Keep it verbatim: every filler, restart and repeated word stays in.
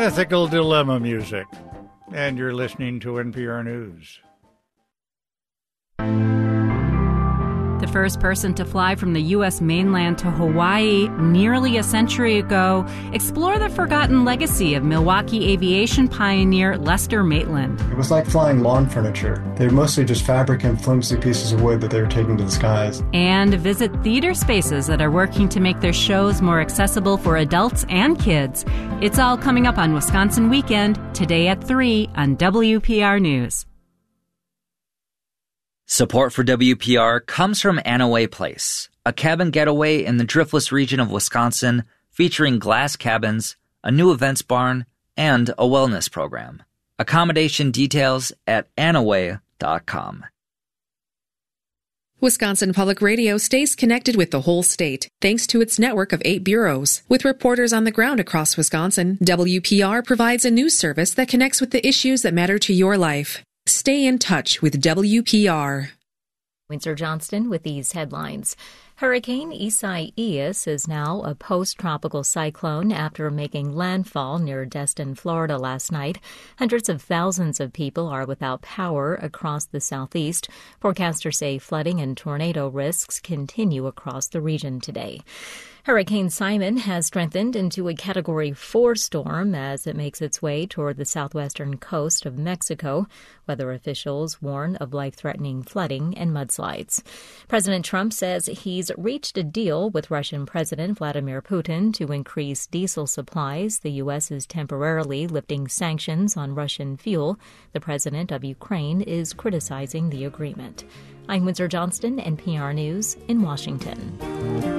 Ethical Dilemma music. And you're listening to N P R News. The first person to fly from the U S mainland to Hawaii nearly a century ago, explore the forgotten legacy of Milwaukee aviation pioneer Lester Maitland. It was like flying lawn furniture. They were mostly just fabric and flimsy pieces of wood that they were taking to the skies. And visit theater spaces that are working to make their shows more accessible for adults and kids. It's all coming up on Wisconsin Weekend, today at three on W P R News. Support for W P R comes from Anaway Place, a cabin getaway in the Driftless region of Wisconsin featuring glass cabins, a new events barn, and a wellness program. Accommodation details at anaway dot com. Wisconsin Public Radio stays connected with the whole state, thanks to its network of eight bureaus. With reporters on the ground across Wisconsin, W P R provides a news service that connects with the issues that matter to your life. Stay in touch with W P R. Windsor Johnston with these headlines. Hurricane Isaias is now a post-tropical cyclone after making landfall near Destin, Florida last night. Hundreds of thousands of people are without power across the southeast. Forecasters say flooding and tornado risks continue across the region today. Hurricane Simon has strengthened into a Category four storm as it makes its way toward the southwestern coast of Mexico. Weather officials warn of life-threatening flooding and mudslides. President Trump says he's reached a deal with Russian President Vladimir Putin to increase diesel supplies. The U S is temporarily lifting sanctions on Russian fuel. The president of Ukraine is criticizing the agreement. I'm Windsor Johnston, N P R News in Washington.